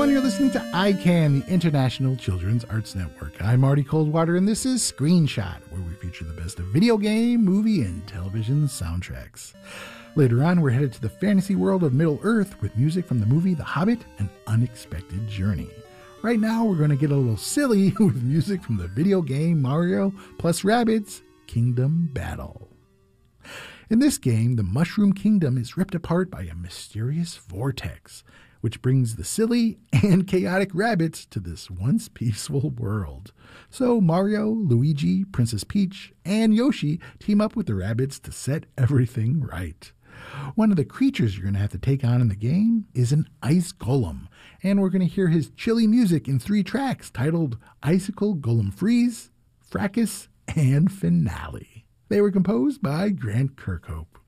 everyone. You're listening to ICANN, the International Children's Arts Network. I'm Marty Coldwater, and this is Screenshot, where we feature the best of video game, movie, and television soundtracks. Later on, we're headed to the fantasy world of Middle-earth with music from the movie The Hobbit, An Unexpected Journey. Right now, we're going to get a little silly with music from the video game Mario plus Rabbids Kingdom Battle. In this game, the Mushroom Kingdom is ripped apart by a mysterious vortex, which brings the silly and chaotic rabbits to this once peaceful world. So Mario, Luigi, Princess Peach, and Yoshi team up with the rabbits to set everything right. One of the creatures you're going to have to take on in the game is an ice golem, and we're going to hear his chilly music in 3 tracks titled Icicle Golem Freeze, Fracas, and Finale. They were composed by Grant Kirkhope.